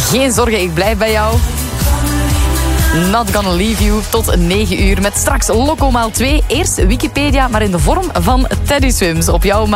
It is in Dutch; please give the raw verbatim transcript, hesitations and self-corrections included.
Geen zorgen, ik blijf bij jou. Not Gonna Leave You tot negen uur met straks Loco maal twee. Eerst Wikipedia, maar in de vorm van Teddy Swims op jouw